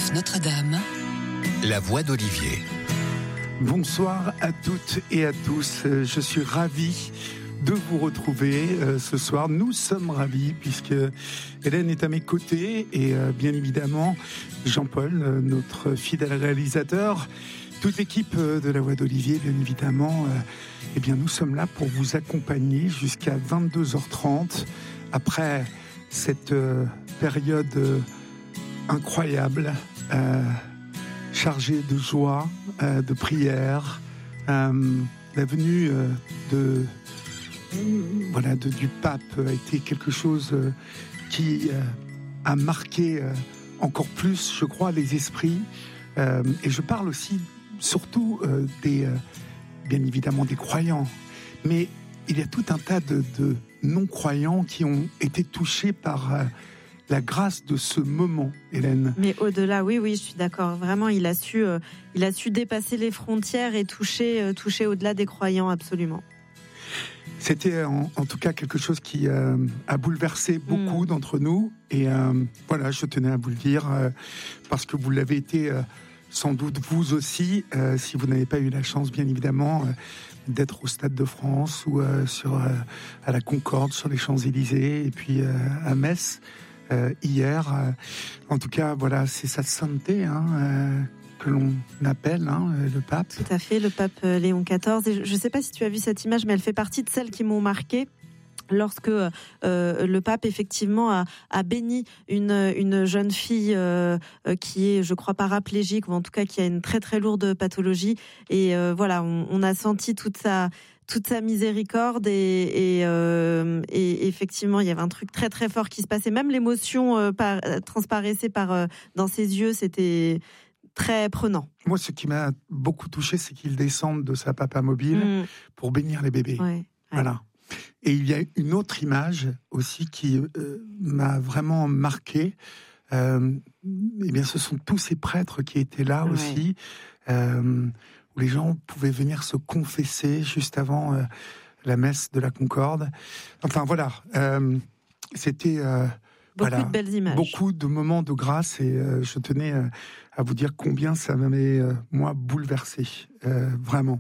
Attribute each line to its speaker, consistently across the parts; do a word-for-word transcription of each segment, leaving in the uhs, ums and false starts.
Speaker 1: F Notre-Dame, la voix d'Olivier.
Speaker 2: Bonsoir à toutes et à tous. Je suis ravi de vous retrouver euh, ce soir. Nous sommes ravis puisque Hélène est à mes côtés et euh, bien évidemment Jean-Paul, euh, notre fidèle réalisateur, toute l'équipe euh, de la voix d'Olivier, bien évidemment. Euh, eh bien, nous sommes là pour vous accompagner jusqu'à vingt-deux heures trente après cette euh, période euh, incroyable, euh, chargée de joie, euh, de prière, euh, la venue euh, de Voilà, de, du pape a été quelque chose euh, qui euh, a marqué euh, encore plus, je crois, les esprits. Euh, et je parle aussi, surtout, euh, des, euh, bien évidemment, des croyants. Mais il y a tout un tas de, de non-croyants qui ont été touchés par euh, la grâce de ce moment, Hélène.
Speaker 3: Mais au-delà, oui, oui, je suis d'accord. Vraiment, il a su, euh, il a su dépasser les frontières et toucher, euh, toucher au-delà des croyants, absolument.
Speaker 2: C'était en, en tout cas quelque chose qui euh, a bouleversé beaucoup mmh. d'entre nous. Et euh, voilà, je tenais à vous le dire, euh, parce que vous l'avez été euh, sans doute vous aussi, euh, si vous n'avez pas eu la chance, bien évidemment, euh, d'être au Stade de France ou euh, sur, euh, à la Concorde, sur les Champs-Élysées, et puis euh, à Metz, euh, hier. Euh, en tout cas, voilà, c'est sa sainteté, hein, euh, que l'on appelle hein, le pape.
Speaker 3: Tout à fait, le pape Léon quatorze. Et je ne sais pas si tu as vu cette image, mais elle fait partie de celles qui m'ont marquée. Lorsque euh, le pape effectivement a, a béni une, une jeune fille euh, qui est, je crois, paraplégique, ou en tout cas qui a une très très lourde pathologie. Et euh, voilà, on, on a senti toute sa toute sa miséricorde et, et, euh, et effectivement il y avait un truc très très fort qui se passait. Même l'émotion euh, par, transparaissait par euh, dans ses yeux. C'était très prenant.
Speaker 2: Moi, ce qui m'a beaucoup touché, c'est qu'il descende de sa papa mobile mmh. pour bénir les bébés.
Speaker 3: Ouais, ouais.
Speaker 2: Voilà. Et il y a une autre image aussi qui euh, m'a vraiment marqué. Euh, eh bien, ce sont tous ces prêtres qui étaient là ouais. aussi, euh, où les gens pouvaient venir se confesser juste avant euh, la messe de la Concorde. Enfin, voilà. Euh, c'était... Euh,
Speaker 3: Beaucoup
Speaker 2: voilà,
Speaker 3: de belles images.
Speaker 2: Beaucoup de moments de grâce et euh, je tenais euh, à vous dire combien ça m'avait, euh, moi, bouleversé. Euh, vraiment.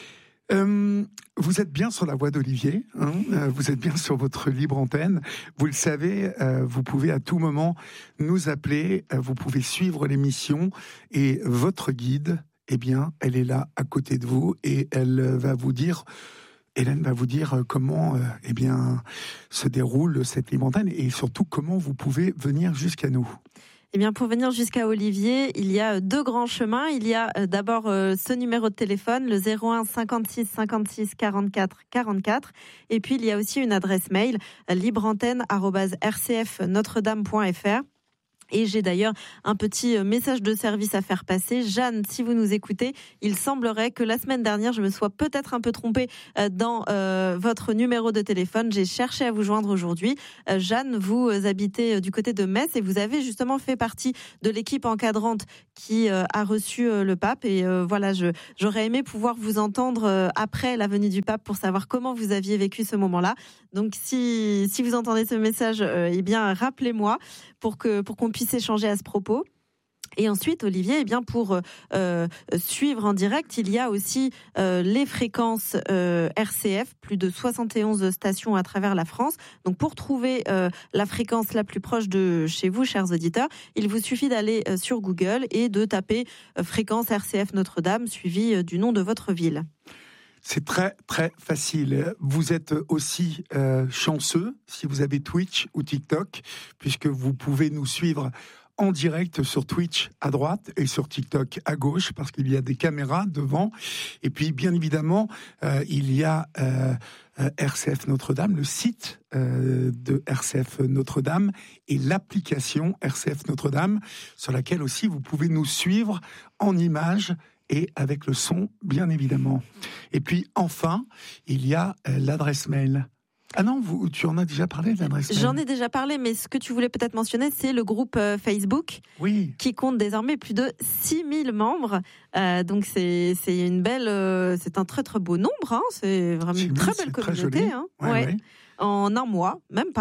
Speaker 2: Euh, vous êtes bien sur la voie d'Olivier, hein, euh, vous êtes bien sur votre libre antenne. Vous le savez, euh, vous pouvez à tout moment nous appeler, euh, vous pouvez suivre l'émission et votre guide, eh bien, elle est là à côté de vous et elle va vous dire... Hélène va vous dire comment euh, eh bien, se déroule cette libre antenne et surtout comment vous pouvez venir jusqu'à nous.
Speaker 3: Eh bien, pour venir jusqu'à Olivier, il y a deux grands chemins. Il y a d'abord euh, ce numéro de téléphone, le zéro un cinquante-six cinquante-six quarante-quatre quarante-quatre. Et puis, il y a aussi une adresse mail, libreantenne arobase r c f notre dame point f r. Et j'ai d'ailleurs un petit message de service à faire passer. Jeanne, si vous nous écoutez, il semblerait que la semaine dernière, je me sois peut-être un peu trompée dans euh, votre numéro de téléphone. J'ai cherché à vous joindre aujourd'hui. Euh, Jeanne, vous habitez du côté de Metz et vous avez justement fait partie de l'équipe encadrante qui euh, a reçu euh, le pape. Et euh, voilà, je, j'aurais aimé pouvoir vous entendre euh, après la venue du pape pour savoir comment vous aviez vécu ce moment-là. Donc, si, si vous entendez ce message, euh, eh bien, rappelez-moi pour que, pour qu'on puisse échanger à ce propos. Et ensuite, Olivier, eh bien pour euh, suivre en direct, il y a aussi euh, les fréquences euh, R C F, plus de soixante et onze stations à travers la France. Donc, pour trouver euh, la fréquence la plus proche de chez vous, chers auditeurs, il vous suffit d'aller euh, sur Google et de taper euh, fréquence R C F Notre-Dame, suivi euh, du nom de votre ville.
Speaker 2: C'est très, très facile. Vous êtes aussi euh, chanceux si vous avez Twitch ou TikTok, puisque vous pouvez nous suivre en direct sur Twitch à droite et sur TikTok à gauche, parce qu'il y a des caméras devant. Et puis, bien évidemment, euh, il y a euh, euh, R C F Notre-Dame, le site euh, de R C F Notre-Dame et l'application R C F Notre-Dame, sur laquelle aussi vous pouvez nous suivre en images et avec le son, bien évidemment. Et puis, enfin, il y a euh, l'adresse mail. Ah non, vous, tu en as déjà parlé de l'adresse mail.
Speaker 3: J'en ai déjà parlé, mais ce que tu voulais peut-être mentionner, c'est le groupe euh, Facebook,
Speaker 2: oui,
Speaker 3: qui compte désormais plus de six mille membres. Euh, donc c'est c'est une belle, euh, c'est un très très beau nombre. Hein. C'est vraiment une très belle communauté. Hein.
Speaker 2: Ouais,
Speaker 3: ouais.
Speaker 2: Ouais.
Speaker 3: En un mois, même pas.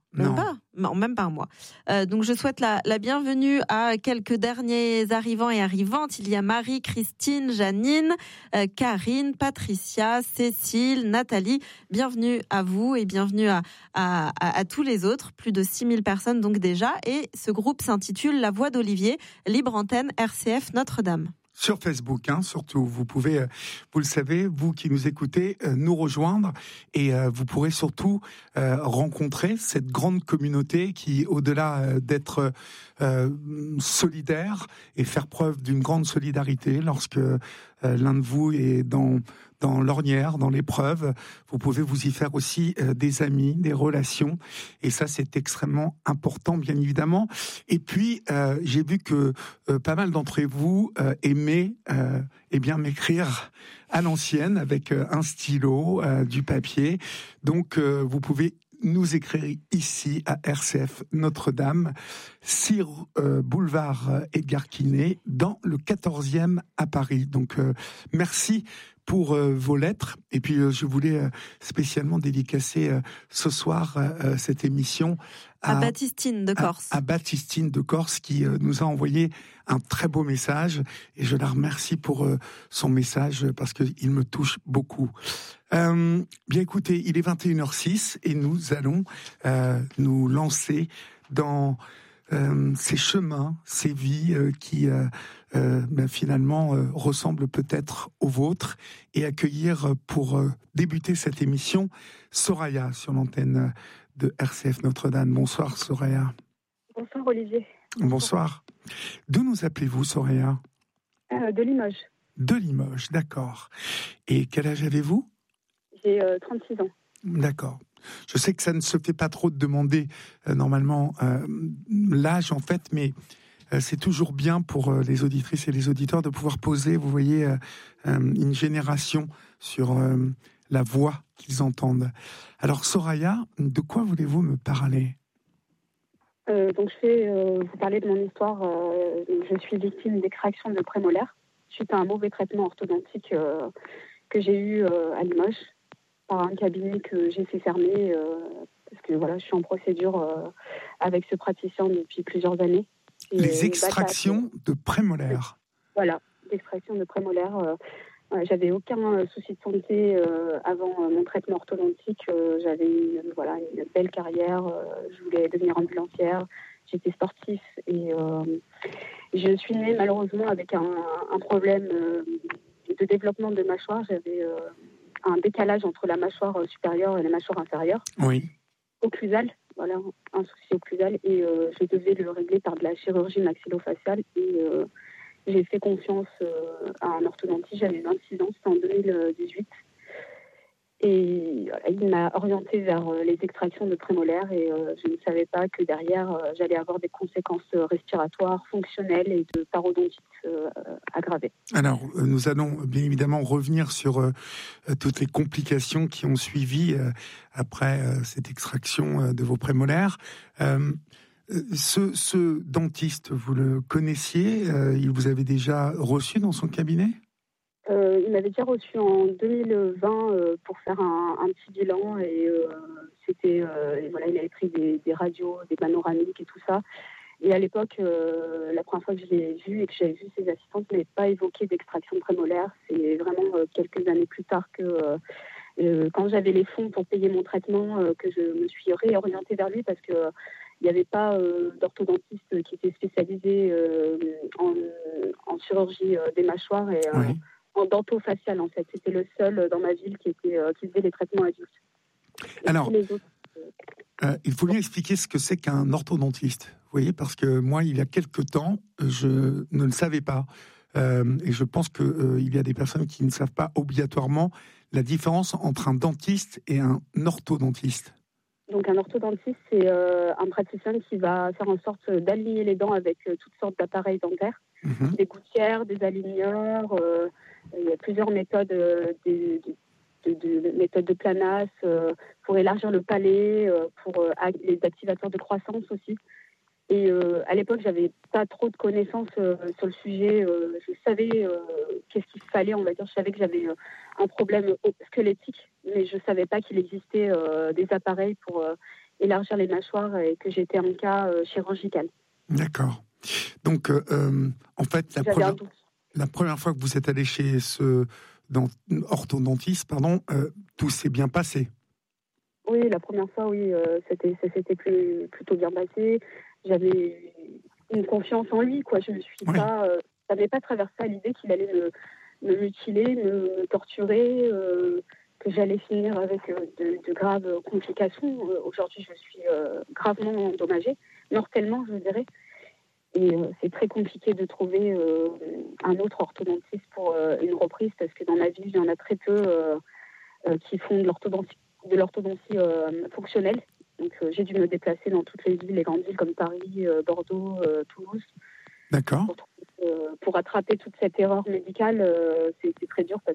Speaker 3: Même
Speaker 2: Non.
Speaker 3: pas, non, même pas un mois. Euh, donc je souhaite la, la bienvenue à quelques derniers arrivants et arrivantes. Il y a Marie, Christine, Janine, euh, Karine, Patricia, Cécile, Nathalie. Bienvenue à vous et bienvenue à, à, à, à tous les autres. Plus de six mille personnes donc déjà. Et ce groupe s'intitule La Voix d'Olivier, libre antenne R C F Notre-Dame.
Speaker 2: Sur Facebook, hein, surtout. Vous pouvez, euh, vous le savez, vous qui nous écoutez, euh, nous rejoindre et euh, vous pourrez surtout euh, rencontrer cette grande communauté qui, au-delà euh, d'être euh, solidaire et faire preuve d'une grande solidarité lorsque euh, l'un de vous est dans dans l'ornière, dans l'épreuve, vous pouvez vous y faire aussi euh, des amis, des relations, et ça c'est extrêmement important, bien évidemment. Et puis euh, j'ai vu que euh, pas mal d'entre vous euh, aimaient euh, eh bien m'écrire à l'ancienne avec euh, un stylo, euh, du papier. Donc euh, vous pouvez nous écrire ici à R C F Notre-Dame, six euh, boulevard Edgar Quinet, dans le quatorzième à Paris. Donc euh, merci pour euh, vos lettres. Et puis, euh, je voulais euh, spécialement dédicacer euh, ce soir euh, cette émission
Speaker 3: à, à Baptistine de Corse.
Speaker 2: À, à Baptistine de Corse, qui euh, nous a envoyé un très beau message. Et je la remercie pour euh, son message, parce qu'il me touche beaucoup. Euh, bien écoutez, il est vingt et une heures six et nous allons euh, nous lancer dans euh, ces chemins, ces vies euh, qui... Euh, Euh, ben finalement euh, ressemble peut-être aux vôtres, et accueillir euh, pour euh, débuter cette émission Soraya sur l'antenne de R C F Notre-Dame. Bonsoir Soraya.
Speaker 4: Bonsoir Olivier.
Speaker 2: Bonsoir. D'où nous appelez-vous Soraya?
Speaker 4: euh, De Limoges.
Speaker 2: De Limoges, d'accord. Et quel âge avez-vous?
Speaker 4: J'ai euh, trente-six ans.
Speaker 2: D'accord. Je sais que ça ne se fait pas trop de demander euh, normalement euh, l'âge en fait, mais c'est toujours bien pour les auditrices et les auditeurs de pouvoir poser, vous voyez, une génération sur la voix qu'ils entendent. Alors, Soraya, de quoi voulez-vous me parler ?
Speaker 4: euh, Donc, je vais euh, vous parler de mon histoire. Euh, je suis victime d'extraction de prémolaire suite à un mauvais traitement orthodontique euh, que j'ai eu euh, à Limoges par un cabinet que j'ai fait fermer euh, parce que voilà, je suis en procédure euh, avec ce praticien depuis plusieurs années.
Speaker 2: Les extractions de prémolaires.
Speaker 4: Voilà, l'extraction de prémolaires. Euh, euh, j'avais aucun euh, souci de santé euh, avant euh, mon traitement orthodontique. Euh, j'avais une, voilà, une belle carrière. Euh, je voulais devenir ambulancière. J'étais sportif et euh, je suis née malheureusement avec un, un problème euh, de développement de mâchoire. J'avais euh, un décalage entre la mâchoire supérieure et la mâchoire inférieure.
Speaker 2: Oui.
Speaker 4: Occlusale. Voilà, un souci occlusal, et euh, je devais le régler par de la chirurgie maxillofaciale, et euh, j'ai fait confiance euh, à un orthodontiste. J'avais vingt-six ans, c'était en deux mille dix-huit, et voilà, il m'a orientée vers euh, les extractions de prémolaires, et euh, je ne savais pas que derrière euh, j'allais avoir des conséquences respiratoires, fonctionnelles et de parodontite euh, aggravée.
Speaker 2: Alors, euh, nous allons bien évidemment revenir sur euh, toutes les complications qui ont suivi euh, après euh, cette extraction euh, de vos prémolaires. Euh, ce, ce dentiste, vous le connaissiez? euh, Il vous avait déjà reçu dans son cabinet?
Speaker 4: Euh, il m'avait déjà reçu en deux mille vingt euh, pour faire un, un petit bilan, et euh, c'était euh, et voilà, il avait pris des, des radios, des panoramiques et tout ça. Et à l'époque, euh, la première fois que je l'ai vu et que j'avais vu ses assistantes, il n'avait pas évoqué d'extraction prémolaire. C'est vraiment euh, quelques années plus tard que euh, euh, quand j'avais les fonds pour payer mon traitement, euh, que je me suis réorientée vers lui, parce que euh, il n'y avait pas euh, d'orthodontiste qui était spécialisé euh, en, en chirurgie euh, des mâchoires et euh,
Speaker 2: Oui.
Speaker 4: en dentofacial en fait. C'était le seul dans ma ville qui, était, euh, qui faisait les traitements adultes. Et
Speaker 2: Alors,
Speaker 4: les autres,
Speaker 2: euh, il faut bien expliquer ce que c'est qu'un orthodontiste. Vous voyez, parce que moi, il y a quelque temps, je ne le savais pas. Euh, et je pense qu'il euh, y a des personnes qui ne savent pas obligatoirement la différence entre un dentiste et un orthodontiste.
Speaker 4: Donc un orthodontiste, c'est euh, un praticien qui va faire en sorte d'aligner les dents avec euh, toutes sortes d'appareils dentaires,
Speaker 2: Mmh.
Speaker 4: des gouttières, des aligneurs. Euh, il y a plusieurs méthodes, euh, des, de, de, de méthodes de Planas euh, pour élargir le palais, euh, pour euh, les activateurs de croissance aussi. Et euh, à l'époque, j'avais pas trop de connaissances euh, sur le sujet. Euh, je savais euh, qu'est-ce qu'il fallait, on va dire. Je savais que j'avais euh, un problème squelettique, mais je savais pas qu'il existait euh, des appareils pour euh, élargir les mâchoires et que j'étais en cas euh, chirurgical.
Speaker 2: D'accord. Donc, euh, en fait, la première, la première fois que vous êtes allé chez ce dans, orthodontiste, pardon, euh, tout s'est bien passé.
Speaker 4: Oui, la première fois, oui, euh, c'était, ça s'était plus, plutôt bien passé. J'avais une confiance en lui, quoi. Je ne suis oui. pas, euh, ça n'avait pas traversé à l'idée qu'il allait me, me mutiler, me, me torturer, euh, que j'allais finir avec euh, de, de graves complications. Euh, aujourd'hui, je suis euh, gravement endommagée, mortellement, je dirais. Et euh, c'est très compliqué de trouver euh, un autre orthodontiste pour euh, une reprise, parce que dans ma ville, il y en a très peu euh, euh, qui font de l'orthodontie, de l'orthodontie euh, fonctionnelle. Donc euh, j'ai dû me déplacer dans toutes les villes, les grandes villes comme Paris, euh, Bordeaux, euh, Toulouse.
Speaker 2: D'accord.
Speaker 4: Pour, euh, pour attraper toute cette erreur médicale, euh, c'est, c'est très dur parce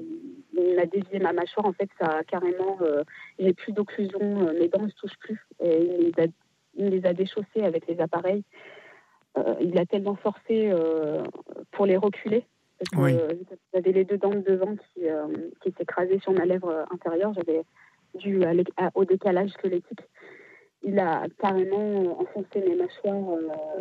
Speaker 4: qu'il m'a dévié ma mâchoire. En fait, ça a carrément... Euh, j'ai plus d'occlusion, euh, mes dents ne se touchent plus. Et il, les a, il les a déchaussées avec les appareils. Euh, il a tellement forcé euh, pour les reculer. Parce que
Speaker 2: oui.
Speaker 4: euh, j'avais les deux dents de devant qui, euh, qui s'écrasaient sur ma lèvre inférieure. J'avais dû à, à, au décalage squelettique. Il a carrément enfoncé mes mâchoires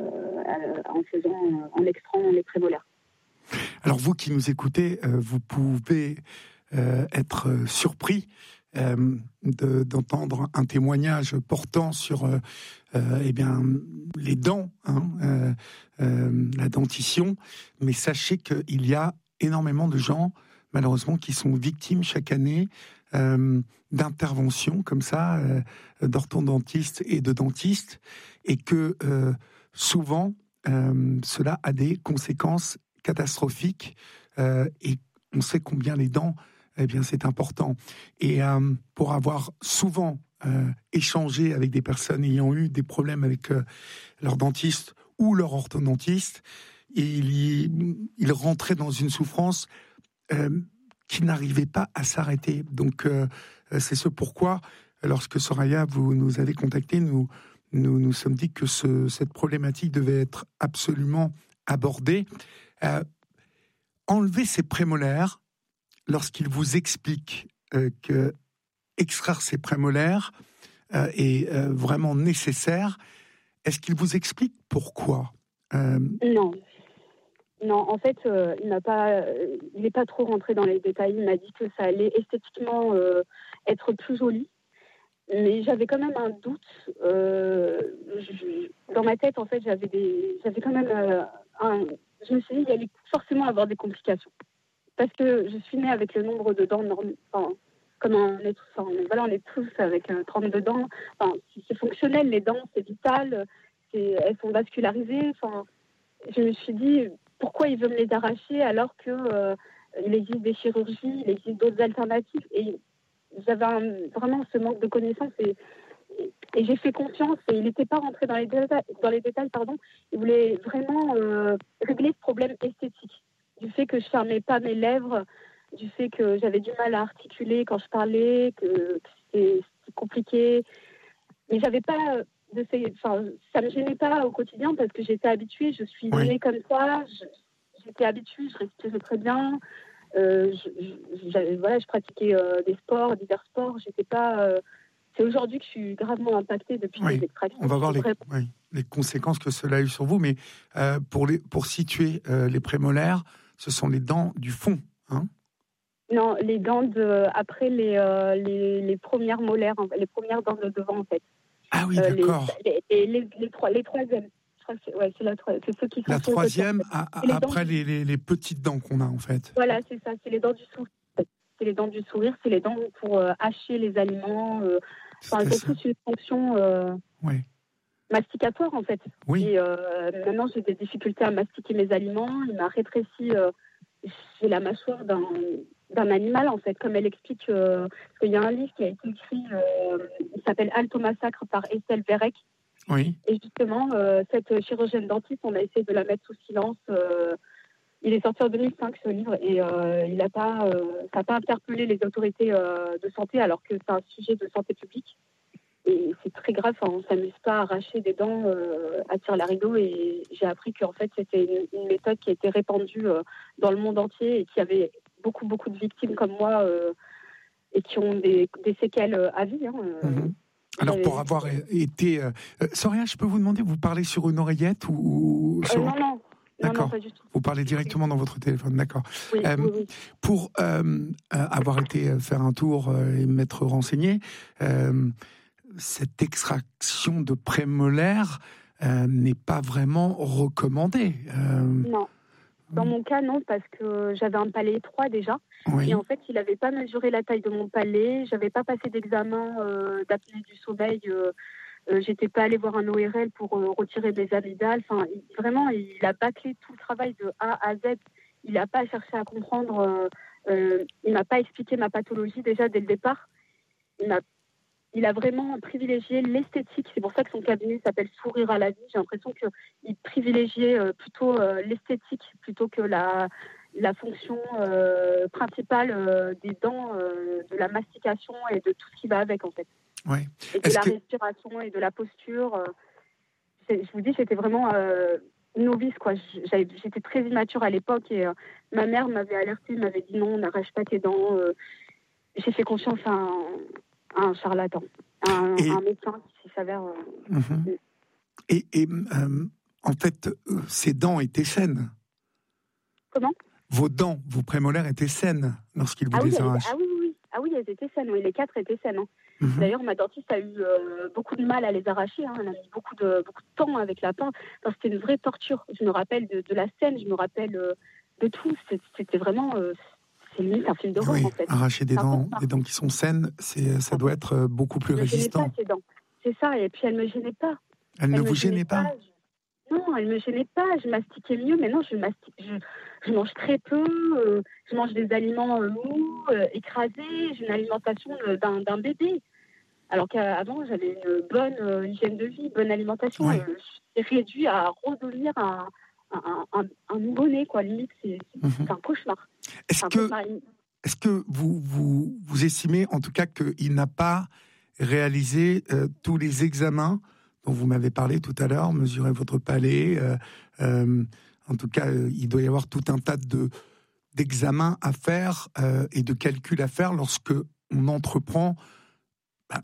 Speaker 4: euh, en faisant, en extrayant les prémolaires.
Speaker 2: Alors vous qui nous écoutez, euh, vous pouvez euh, être surpris euh, de, d'entendre un témoignage portant sur euh, euh, eh bien les dents, hein, euh, euh, la dentition, mais sachez qu'il y a énormément de gens, malheureusement, qui sont victimes chaque année euh, d'interventions comme ça, euh, d'orthodontistes et de dentistes, et que euh, souvent, euh, cela a des conséquences catastrophiques, euh, et on sait combien les dents, eh bien, c'est important. Et euh, pour avoir souvent euh, échangé avec des personnes ayant eu des problèmes avec euh, leur dentiste ou leur orthodontiste, il, y, il rentrait dans une souffrance euh, qui n'arrivait pas à s'arrêter. Donc, euh, c'est ce pourquoi, lorsque Soraya, vous nous avez contacté, nous nous, nous sommes dit que ce, cette problématique devait être absolument abordée. Euh, enlever ces prémolaires, lorsqu'il vous explique euh, que extraire ces prémolaires euh, est euh, vraiment nécessaire, est-ce qu'il vous explique pourquoi euh...
Speaker 4: Non. Non, en fait, euh, il n'a pas, euh, il n'est pas trop rentré dans les détails. Il m'a dit que ça allait esthétiquement euh, être plus joli, mais j'avais quand même un doute. Euh, je, dans ma tête, en fait, j'avais des, j'avais quand même euh, un. Je me suis dit qu'il allait forcément avoir des complications, parce que je suis née avec le nombre de dents normal. Enfin, comme on est tous, enfin, voilà, on est tous avec euh, trente-deux dents. Enfin, c'est fonctionnel, les dents, c'est vital. C'est, elles sont vascularisées. Enfin, je me suis dit. Pourquoi il veut me les arracher alors qu'il euh, existe des chirurgies, il existe d'autres alternatives. Et j'avais un, vraiment ce manque de connaissances et, et, et j'ai fait confiance et il n'était pas rentré dans les détails, dans les détails pardon. Il voulait vraiment euh, régler ce problème esthétique, du fait que je ne fermais pas mes lèvres, du fait que j'avais du mal à articuler quand je parlais, que, que c'était, c'était compliqué. Mais j'avais pas... De ces, enfin, ça ne me gênait pas au quotidien parce que j'étais habituée, je suis
Speaker 2: oui.
Speaker 4: née comme ça, je, j'étais habituée, je respirais très bien, euh, je, je, voilà, je pratiquais euh, des sports, divers sports, j'étais pas... Euh, c'est aujourd'hui que je suis gravement impactée depuis
Speaker 2: oui.
Speaker 4: les extractions.
Speaker 2: On va voir les, oui, les conséquences que cela a eu sur vous, mais euh, pour, les, pour situer euh, les prémolaires, ce sont les dents du fond, hein?
Speaker 4: Non, les dents de, après les, euh, les, les premières molaires, les premières dents de devant en fait.
Speaker 2: Ah oui, euh, d'accord.
Speaker 4: Les, les, les, les, trois, les troisièmes. Je crois que c'est, ouais, c'est, la, c'est ceux qui sont
Speaker 2: la troisième, à, à,
Speaker 4: les
Speaker 2: après
Speaker 4: dents,
Speaker 2: les, les, les petites dents qu'on a en fait.
Speaker 4: Voilà, c'est ça. C'est les dents du sourire. C'est les dents du sourire. C'est les dents pour euh, hacher les aliments. Euh, enfin, elles ont toutes une fonction euh,
Speaker 2: oui.
Speaker 4: masticatoire en fait.
Speaker 2: Oui.
Speaker 4: Et euh, maintenant, j'ai des difficultés à mastiquer mes aliments. Il m'a rétréci. Euh, j'ai la mâchoire d'un d'un animal, en fait, comme elle explique, euh, parce qu'il y a un livre qui a été écrit, euh, il s'appelle Alto Massacre par Estelle Verrec.
Speaker 2: Oui.
Speaker 4: Et justement, euh, cette chirurgienne dentiste, on a essayé de la mettre sous silence. Euh, il est sorti en deux mille cinq, ce livre, et euh, il a pas, euh, ça n'a pas interpellé les autorités euh, de santé, alors que c'est un sujet de santé publique. Et c'est très grave, hein, on ne s'amuse pas à arracher des dents euh, à tire-larigot. Et j'ai appris qu'en fait, c'était une, une méthode qui a été répandue euh, dans le monde entier et qui avait beaucoup, beaucoup de victimes comme moi euh, et qui ont des, des séquelles à vie. Hein, euh.
Speaker 2: Mmh. Alors,
Speaker 4: J'avais
Speaker 2: pour
Speaker 4: vu
Speaker 2: avoir
Speaker 4: que-
Speaker 2: été... Euh, euh, Soria, je peux vous demander, vous parlez sur une oreillette ou, ou
Speaker 4: Euh,
Speaker 2: sur...
Speaker 4: non, non, non, non,
Speaker 2: D'accord.
Speaker 4: pas du tout.
Speaker 2: Vous parlez directement dans votre téléphone, d'accord.
Speaker 4: Oui,
Speaker 2: Euh,
Speaker 4: oui, oui.
Speaker 2: Pour euh, euh, avoir été faire un tour euh, et m'être renseigné, euh, cette extraction de prémolaire euh, n'est pas vraiment recommandée. Euh,
Speaker 4: Non. Dans mon cas, non, parce que j'avais un palais étroit déjà.
Speaker 2: oui,
Speaker 4: Et en fait, il n'avait pas mesuré la taille de mon palais. J'avais pas passé d'examen euh, d'apnée du sommeil. Euh, euh, j'étais pas allée voir un O R L pour euh, retirer mes amygdales. Enfin, il- vraiment, il a bâclé tout le travail de A à Z. Il n'a pas cherché à comprendre. Euh, euh, il m'a pas expliqué ma pathologie déjà dès le départ. Il m'a Il a vraiment privilégié l'esthétique. C'est pour ça que son cabinet s'appelle Sourire à la vie. J'ai l'impression qu'il privilégiait euh, plutôt euh, l'esthétique plutôt que la, la fonction euh, principale euh, des dents, euh, de la mastication et de tout ce qui va avec, en fait.
Speaker 2: oui.
Speaker 4: Et de
Speaker 2: Est-ce
Speaker 4: la
Speaker 2: que...
Speaker 4: respiration et de la posture. euh. C'est- Je vous dis, j'étais vraiment euh, novice, quoi. J'avais- J'étais très immature à l'époque et euh, ma mère m'avait alertée, m'avait dit non, n'arrache pas tes dents. euh. J'ai fait confiance à un, à un charlatan, à un,
Speaker 2: Et...
Speaker 4: un médecin qui s'avère. euh,
Speaker 2: Mhm. Et, et euh, en fait, euh, ces dents étaient saines.
Speaker 4: Comment
Speaker 2: Vos dents, vos prémolaires étaient saines lorsqu'il vous
Speaker 4: ah oui,
Speaker 2: les
Speaker 4: elles,
Speaker 2: arrache.
Speaker 4: ah oui, oui, oui. Ah oui, elles étaient saines. Oui, les quatre étaient saines. Hein.
Speaker 2: Mhm.
Speaker 4: D'ailleurs, ma dentiste a eu euh, beaucoup de mal à les arracher. Hein. Elle a mis beaucoup de, beaucoup de temps avec la pince. Enfin, c'était une vraie torture. Je me rappelle de, de la scène, je me rappelle euh, de tout. C'était, c'était vraiment. Euh, c'est limite un film d'horreur,
Speaker 2: Oui,
Speaker 4: en fait.
Speaker 2: arracher des
Speaker 4: C'est un
Speaker 2: dents,
Speaker 4: cauchemar.
Speaker 2: des dents qui sont saines, c'est, ça
Speaker 4: Ah,
Speaker 2: doit être euh, beaucoup plus
Speaker 4: Elle me gênait pas,
Speaker 2: résistant.
Speaker 4: ces dents. C'est ça. Et puis, elle me gênait pas.
Speaker 2: Elle ne
Speaker 4: Elle
Speaker 2: vous
Speaker 4: me
Speaker 2: gênait
Speaker 4: gênait
Speaker 2: pas?
Speaker 4: pas. Je- Non, elle me gênait pas. Je mastiquais mieux. Mais non, je, mastique, je, je mange très peu. euh, je mange des aliments euh, mous, euh, écrasés. J'ai une alimentation euh, d'un, d'un bébé. Alors qu'avant, j'avais une bonne euh, hygiène de vie, bonne alimentation.
Speaker 2: Oui.
Speaker 4: Euh, je suis réduit à redevenir un, un, un, un nouveau-né, quoi. Limite, c'est, c'est,
Speaker 2: Mhm.
Speaker 4: c'est un cauchemar.
Speaker 2: Est-ce
Speaker 4: C'est un
Speaker 2: que,
Speaker 4: cauchemar.
Speaker 2: est-ce que vous, vous, vous estimez en tout cas qu'il n'a pas réalisé euh, tous les examens dont vous m'avez parlé tout à l'heure, mesurer votre palais, euh, euh, en tout cas, euh, il doit y avoir tout un tas de, d'examens à faire euh, et de calculs à faire lorsque on entreprend bah,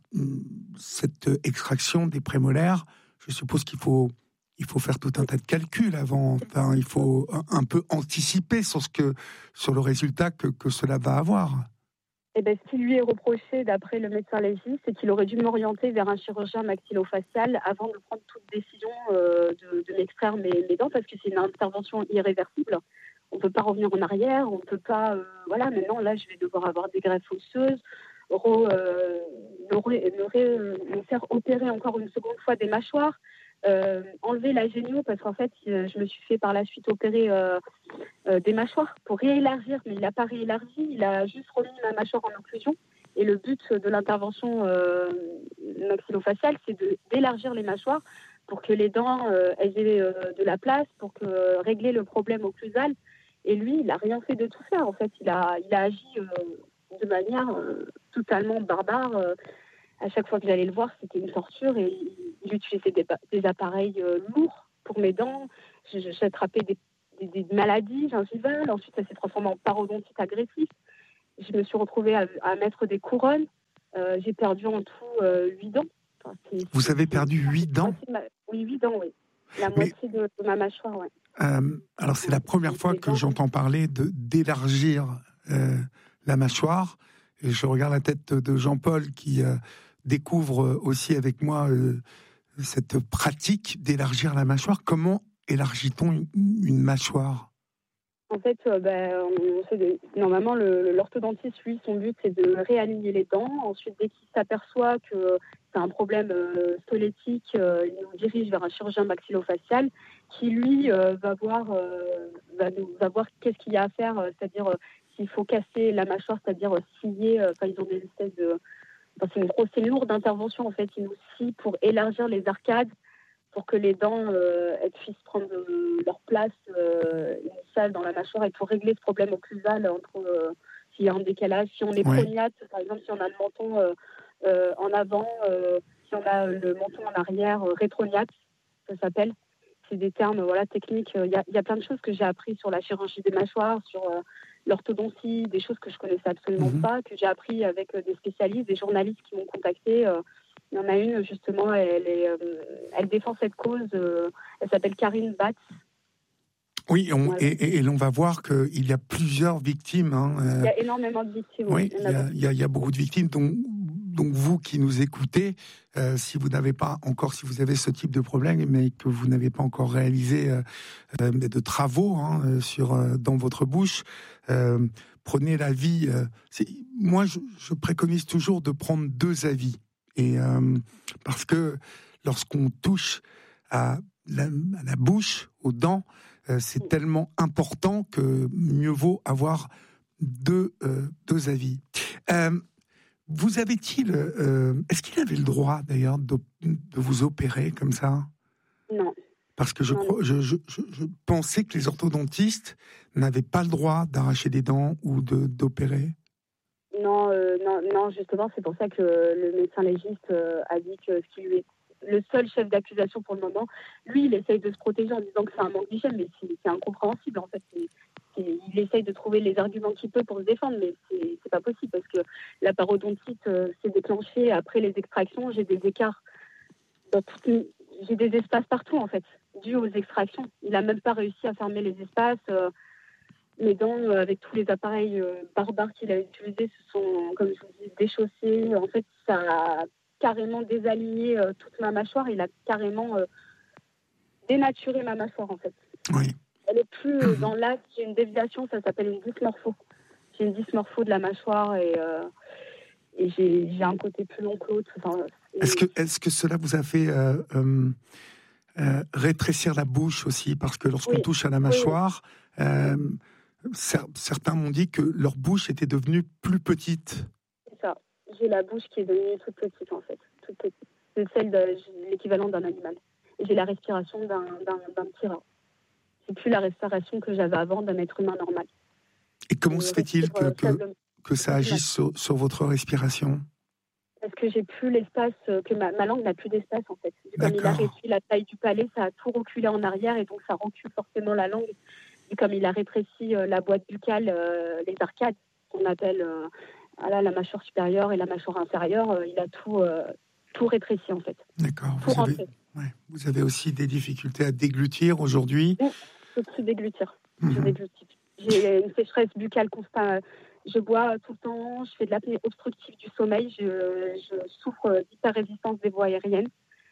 Speaker 2: cette extraction des prémolaires. Je suppose qu'il faut, il faut faire tout un tas de calculs avant. Enfin, il faut un, un peu anticiper sur, ce que, sur le résultat que, que cela va avoir.
Speaker 4: Eh ben, ce qui lui est reproché, d'après le médecin légiste, c'est qu'il aurait dû m'orienter vers un chirurgien maxillofacial avant de prendre toute décision euh, de, de m'extraire mes, mes dents, parce que c'est une intervention irréversible. On ne peut pas revenir en arrière, on ne peut pas... Euh, voilà, maintenant, là, je vais devoir avoir des greffes osseuses, re, euh, me, ré- me ré- me faire opérer encore une seconde fois des mâchoires, euh, enlever la génio, parce qu'en fait, euh, je me suis fait par la suite opérer... Euh, Euh, des mâchoires pour réélargir, mais il n'a pas réélargi, il a juste remis ma mâchoire en occlusion. Et le but de l'intervention euh, maxillofaciale, c'est de, d'élargir les mâchoires pour que les dents euh, elles aient euh, de la place, pour que, euh, régler le problème occlusal. Et lui, il n'a rien fait de tout ça. En fait, il a, il a agi euh, de manière euh, totalement barbare. Euh, à chaque fois que j'allais le voir, c'était une torture et il, il utilisait des, des appareils euh, lourds pour mes dents. J'attrapais des Des, des maladies gingivales. Ensuite, ça s'est transformé en parodontite agressif. Je me suis retrouvée à, à mettre des couronnes. Euh, j'ai perdu en tout euh, huit dents. Enfin, c'est,
Speaker 2: Vous
Speaker 4: c'est,
Speaker 2: avez
Speaker 4: c'est,
Speaker 2: perdu huit dents?
Speaker 4: ma... Oui, huit dents, oui. La
Speaker 2: Mais,
Speaker 4: moitié de, de ma mâchoire, oui.
Speaker 2: Euh, alors, c'est la première fois que
Speaker 4: dents,
Speaker 2: j'entends parler de, d'élargir euh, la mâchoire. Et je regarde la tête de Jean-Paul qui euh, découvre aussi avec moi euh, cette pratique d'élargir la mâchoire. Comment élargit-on une, une mâchoire?
Speaker 4: En fait, euh, ben, on sait des... normalement, le, l'orthodontiste, lui, son but, c'est de réaligner les dents. Ensuite, dès qu'il s'aperçoit que c'est un problème euh, squelettique, euh, il nous dirige vers un chirurgien maxillofacial qui, lui, euh, va voir, euh, va, va voir qu'est-ce qu'il y a à faire, euh, c'est-à-dire euh, s'il faut casser la mâchoire, c'est-à-dire euh, scier. Enfin, euh, ils ont des espèces de... Enfin, c'est une grosse, c'est une lourde intervention, en fait. Ils nous scient pour élargir les arcades, pour que les dents euh, elles puissent prendre euh, leur place euh, initiale dans la mâchoire et pour régler ce problème occlusal entre euh, s'il y a un décalage, si on est
Speaker 2: Ouais.
Speaker 4: prognate, par exemple, si on a le menton euh, euh, en avant, euh, si on a le menton en arrière, euh, rétrognate, ça s'appelle. C'est des termes voilà, techniques. Il y a, il y a plein de choses que j'ai appris sur la chirurgie des mâchoires, sur euh, l'orthodontie, des choses que je connaissais absolument
Speaker 2: Mhm.
Speaker 4: pas, que j'ai appris avec euh, des spécialistes, des journalistes qui m'ont contacté. Euh, Il y en a une, justement, elle, est, euh, elle défend cette cause. Euh, elle s'appelle Karine Batz.
Speaker 2: Oui, on,
Speaker 4: Ouais.
Speaker 2: et, et, et l'on va voir qu'il y a plusieurs victimes. Hein, euh,
Speaker 4: Il y a énormément de victimes.
Speaker 2: oui,
Speaker 4: il
Speaker 2: y, a, il, y a, il y a beaucoup de victimes. Donc, donc vous qui nous écoutez, euh, si vous n'avez pas encore, si vous avez ce type de problème, mais que vous n'avez pas encore réalisé euh, euh, de travaux hein, sur euh, dans votre bouche, euh, prenez l'avis. Euh, c'est, moi, je, je préconise toujours de prendre deux avis, et euh, parce que lorsqu'on touche à la, à la bouche, aux dents, euh, c'est tellement important que mieux vaut avoir deux, euh, deux avis. Euh, vous avez-il, euh, est-ce qu'il avait le droit d'ailleurs de, de vous opérer comme ça ?
Speaker 4: Non.
Speaker 2: Parce que je,
Speaker 4: non,
Speaker 2: crois,
Speaker 4: non.
Speaker 2: Je, je, je, je pensais que les orthodontistes n'avaient pas le droit d'arracher des dents ou de, d'opérer.
Speaker 4: Non, euh, non, non, justement, c'est pour ça que le médecin légiste euh, a dit que ce qui lui est le seul chef d'accusation pour le moment, lui, il essaye de se protéger en disant que c'est un manque d'hygiène, mais c'est, c'est incompréhensible en fait. C'est, c'est, il essaye de trouver les arguments qu'il peut pour se défendre, mais c'est, c'est pas possible parce que la parodontite euh, s'est déclenchée après les extractions. J'ai des écarts dans toutes, j'ai des espaces partout en fait, dû aux extractions. Il a même pas réussi à fermer les espaces. Euh, mes dents, euh, avec tous les appareils euh, barbares qu'il a utilisés, se sont, comme je vous dis, déchaussés. En fait, ça a carrément désaligné euh, toute ma mâchoire. Il a carrément euh, dénaturé ma mâchoire, en fait.
Speaker 2: Oui.
Speaker 4: Elle est plus euh, dans l'axe. J'ai une déviation, ça s'appelle une dysmorpho. J'ai une dysmorpho de la mâchoire et, euh, et j'ai, j'ai un côté plus long que l'autre. Enfin,
Speaker 2: est-ce, que, est-ce que cela vous a fait euh, euh, euh, rétrécir la bouche aussi ? Parce que lorsqu'on
Speaker 4: oui.
Speaker 2: touche à la mâchoire, oui. euh, cer- certains m'ont dit que leur bouche était devenue plus petite.
Speaker 4: C'est ça. J'ai la bouche qui est devenue toute petite, en fait. Toute petite. C'est celle de l'équivalent d'un animal. Et j'ai la respiration d'un, d'un, d'un petit rat. C'est plus la respiration que j'avais avant d'un être humain normal.
Speaker 2: Et comment et se fait-il que, que,
Speaker 4: de...
Speaker 2: que ça agisse sur, sur votre respiration ?
Speaker 4: Parce que j'ai plus l'espace, que ma, ma langue n'a plus d'espace, en fait. Comme il a réduit la taille du palais, ça a tout reculé en arrière et donc ça recule forcément la langue. Et comme il a rétréci euh, la boîte buccale, euh, les arcades, qu'on appelle euh, voilà, la mâchoire supérieure et la mâchoire inférieure, euh, il a tout, euh, tout rétréci, en fait.
Speaker 2: D'accord. Vous avez, ouais. Vous avez aussi des difficultés à déglutir aujourd'hui ?
Speaker 4: Oui, je peux plus déglutir. Mm-hmm. Je déglutis. J'ai une sécheresse buccale constante. Je bois tout le temps, je fais de l'apnée obstructive du sommeil, je, je souffre d'hyperrésistance des voies aériennes.